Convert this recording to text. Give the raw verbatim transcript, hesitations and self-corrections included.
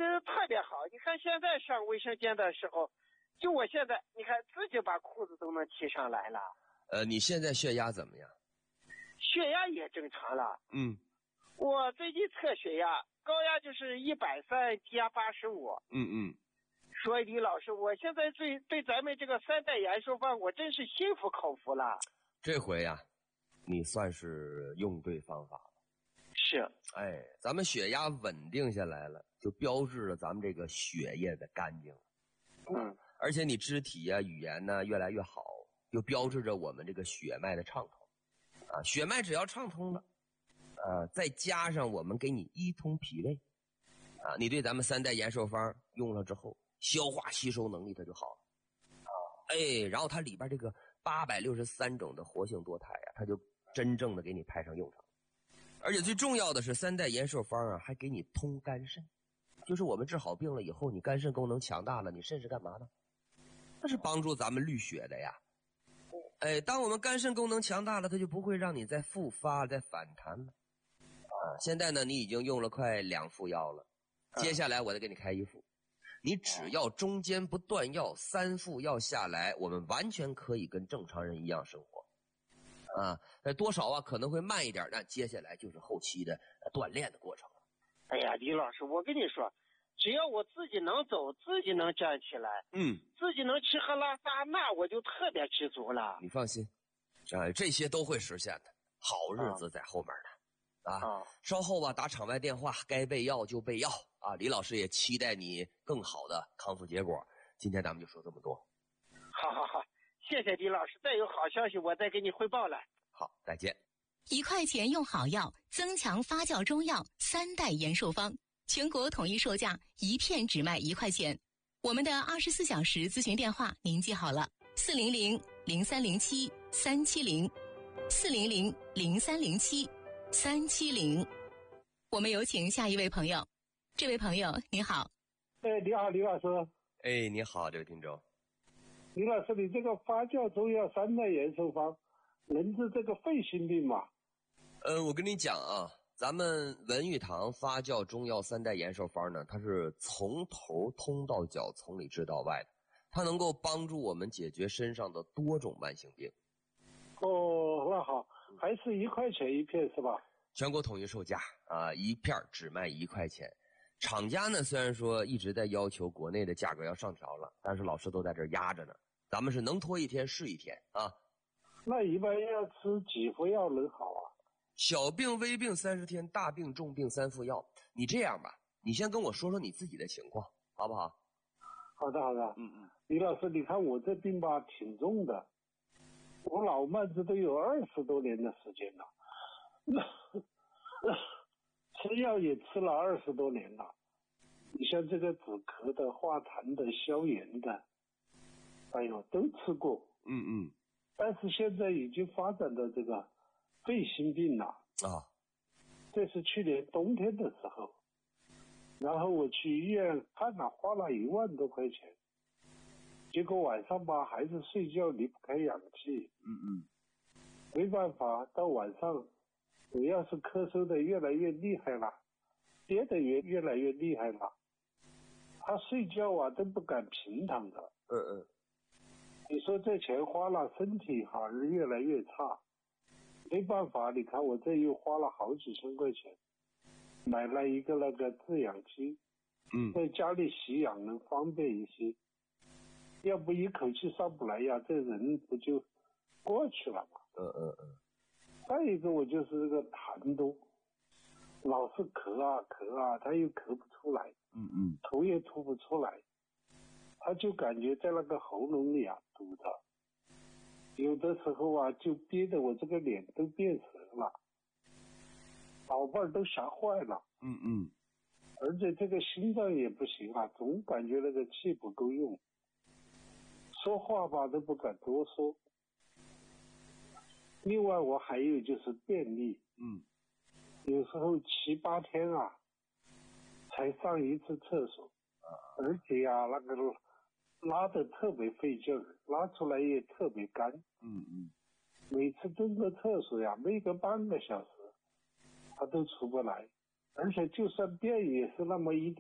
呃，特别好。你看现在上卫生间的时候，就我现在，你看自己把裤子都能提上来了。 呃，你现在血压怎么样？ 血压也正常了。 嗯。 我最近测血压，高压就是一百三，低压八十五。 嗯嗯。 所以李老师，我现在对对咱们这个三代延寿方，我真是心服口服了。 这回呀、啊，你算是用对方法了。 是。 哎，咱们血压稳定下来了，就标志着咱们这个血液的干净了。 嗯。 而且你肢体啊、语言呢越来越好，就标志着我们这个血脉的畅通。啊，血脉只要畅通了，呃，再加上我们给你一通脾胃，啊，你对咱们三代延寿方用了之后，消化吸收能力它就好了。啊，哎，然后它里边这个八百六十三种的活性多肽啊，它就真正的给你派上用场。而且最重要的是，三代延寿方啊，还给你通肝肾，就是我们治好病了以后，你肝肾功能强大了，你肾是干嘛的？那是帮助咱们滤血的呀。哎，当我们肝肾功能强大了，它就不会让你再复发、再反弹了。啊，现在呢，你已经用了快两副药了，接下来我再给你开一副。你只要中间不断药，三副药下来，我们完全可以跟正常人一样生活。啊，多少啊可能会慢一点，但接下来就是后期的锻炼的过程了。 哎呀，李老师，我跟你说，只要我自己能走，自己能站起来， 嗯， 自己能吃喝拉撒，那我就特别知足了。 你放心，啊，这些都会实现的，好日子在后面呢。啊，啊稍后吧，打场外电话，该备药就备药啊。李老师也期待你更好的康复结果。今天咱们就说这么多。 好好好，谢谢李老师，再有好消息我再给你汇报了。 好，再见。 一块钱用好药，增强发酵中药三代延寿方，全国统一售价，一片只卖一块钱。我们的二十四小时咨询电话您记好了：四零零零三零七三七零，四零零零三零七三七零。我们有请下一位朋友。这位朋友你好。 哎，你好，李老师。 哎，你好，这位听众。 李老师，你这个发酵中药三代延寿方能治这个肺心病吗？ 呃，我跟你讲啊，咱们文玉堂发酵中药三代延寿方呢，它是从头通到脚，从里治到外的，它能够帮助我们解决身上的多种慢性病。 哦，那好，还是一块钱一片是吧？ 全国统一售价啊，一片只卖一块钱。厂家呢虽然说一直在要求国内的价格要上调了，但是老师都在这压着呢，咱们是能拖一天是一天啊。 那一般要吃几副药能好啊？ 小病微病三十天，大病重病三副药。你这样吧，你先跟我说说你自己的情况，好不好？ 好的好的。 嗯嗯。 李老师，你看我这病吧挺重的，我老慢子都有二十多年的时间了，吃药也吃了二十多年了。你像这个止咳的、化痰的、消炎的，哎呦都吃过。 嗯嗯。 但是现在已经发展到这个肺心病了啊， 这是去年冬天的时候，然后我去医院看了，花了一万多块钱，结果晚上吧还是睡觉离不开氧气。 嗯嗯。 没办法，到晚上我要是咳嗽的越来越厉害了，憋得越越来越厉害了，他睡觉啊都不敢平躺的。 嗯嗯。 你说这钱花了，身体好像越来越差，没办法，你看我这又花了好几千块钱，买了一个那个制氧机， 嗯， 在家里吸氧能方便一些，要不一口气上不来呀，这人不就过去了吗？ 嗯嗯嗯。 再一个我就是这个痰多，老是咳啊咳啊，他又咳不出来， 嗯嗯， 吐也吐不出来。他就感觉在那个喉咙里啊堵着，有的时候啊就憋得我这个脸都变色了，宝贝儿都吓坏了。 嗯嗯。 而且这个心脏也不行啊，总感觉那个气不够用，说话吧都不敢多说。另外我还有就是便秘， 嗯， 有时候七八天啊才上一次厕所，而且啊那个拉得特别费劲儿，拉出来也特别干。 嗯嗯。 每次蹲个厕所呀，没个半个小时，他都出不来，而且就算便也是那么一